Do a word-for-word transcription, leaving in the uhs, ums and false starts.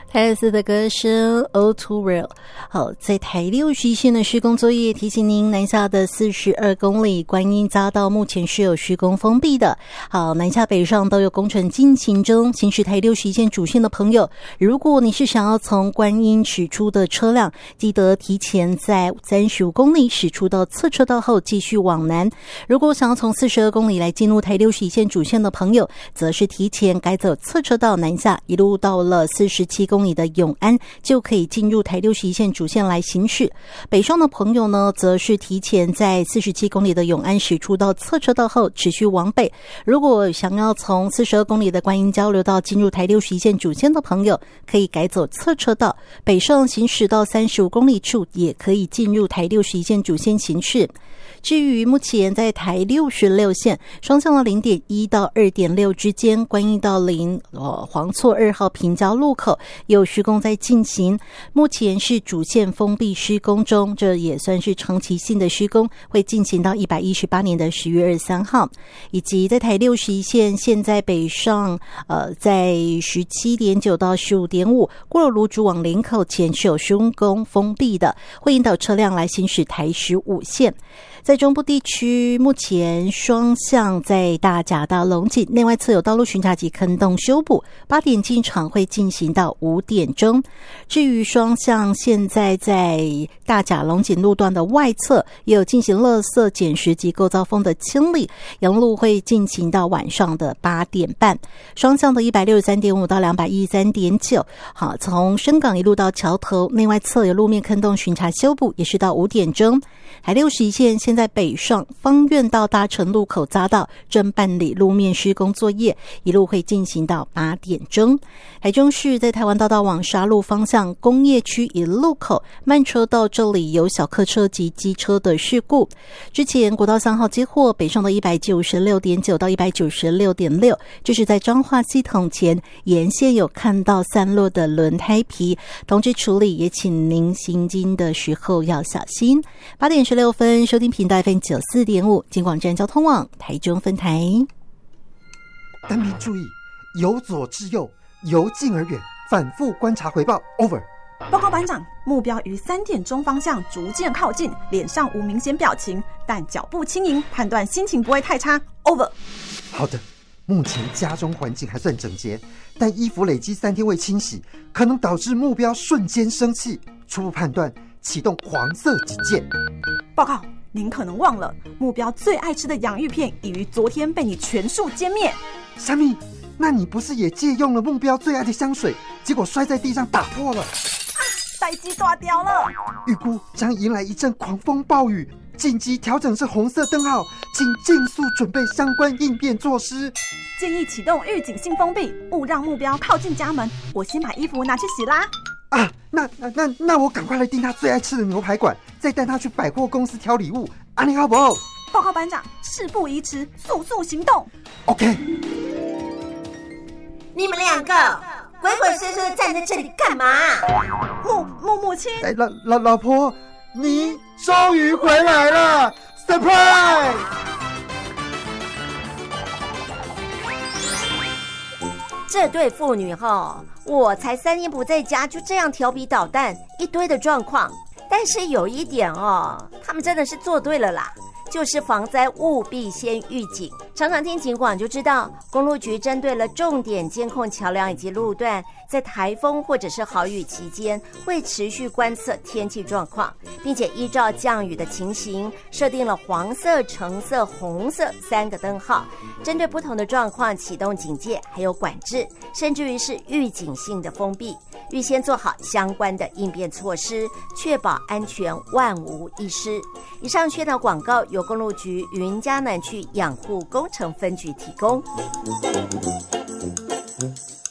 泰斯的歌声 All Too Real。 好，在台六十一线的施工作业，提醒您南下的四十二公里观音匝道目前是有施工封闭的。好，南下北上都有工程进行中，行驶台六十一线主线的朋友，如果你是想要从观音驶出的车辆，记得提前在三十五公里驶出到侧车道后继续往南。如果想要从四十二公里来进入台六十一线主线的朋友，则是提前改走侧车道南下，一路到了四十七公里的永安，就可以进入台六十一线主线来行驶。北上的朋友呢，则是提前在四十七公里的永安驶出到侧车道后持续往北。如果想要从四十二公里的观音交流道进入台六十一线主线的朋友，可以改走侧车道，北上行驶到三十五公里处也可以进入台六十一线主线行驶。至于目前在台六十六线双向的 零点一 到 二点六 之间，观音到林呃黄厝二号平交路口有施工在进行，目前是主线封闭施工中，这也算是长期性的施工，会进行到一百一十八年的十月二十三号。以及在台六十一线现在北上呃在 十七点九 到 十五点五 过了芦竹往林口前是有施工封闭的，会引导车辆来行驶台十五线。在中部地区，目前双向在大甲到龙井内外侧有道路巡查及坑洞修补，八点进场会进行到五点钟。至于双向现在在大甲龙井路段的外侧也有进行垃圾捡拾及构造风的清理，沿路会进行到晚上的八点半。双向的 一百六十三点五 到 两百一十三点九， 好，从深港一路到桥头内外侧有路面坑洞巡查修补，也是到五点钟。台六十一线现在北上芳苑到大成路口匝道正办理路面施工作业，一路会进行到八点钟。台中市在台湾大道往沙鹿方向工业区一路口慢车道，这里有小客车及机车的事故。之前国道三号接获北上的 一百九十六点九 到 一百九十六点六， 就是在彰化系统前沿线有看到散落的轮胎皮，同时处理，也请您行经的时候要小心。八点十六分，收听频道 F M 九十四点五 金广站交通网台中分台。 单兵注意，由左至右，由近而远，反复观察回报。 Over。 报告班长，目标于三点钟方向逐渐靠近，脸上无明显表情，但脚步轻盈，判断心情不会太差。 Over。 好的，目前家中环境还算整洁，但衣服累积三天未清洗，可能导致目标瞬间生气。初步判断，启动黄色警戒。 报告，您可能忘了，目标最爱吃的洋芋片已于昨天被你全数歼灭。 虾米？那你不是也借用了目标最爱的香水，结果摔在地上打破了？啊， 代机大掉了！ 预估将迎来一阵狂风暴雨，紧急调整至红色灯号，请尽速准备相关应变措施。 建议启动预警性封闭，勿让目标靠近家门。我先把衣服拿去洗啦。 啊，那那那那我赶快来订他最爱吃的牛排馆，再带他去百货公司挑礼物。啊，你好不好？ 报告班长，事不宜迟，速速行动。 OK。 你们两个鬼鬼祟祟的站在这里干嘛？ 母母母亲， 哎，老老老婆，你终于回来了 ，surprise！ 这对父女哈，我才三天不在家，就这样调皮捣蛋，一堆的状况。但是有一点哦，他们真的是做对了啦。就是防灾务必先预警，常常听警广就知道，公路局针对了重点监控桥梁以及路段，在台风或者是豪雨期间，会持续观测天气状况，并且依照降雨的情形，设定了黄色、橙色、红色三个灯号，针对不同的状况启动警戒，还有管制，甚至于是预警性的封闭，预先做好相关的应变措施，确保安全万无一失。以上宣导广告由公路局云嘉南区养护工程分局提供。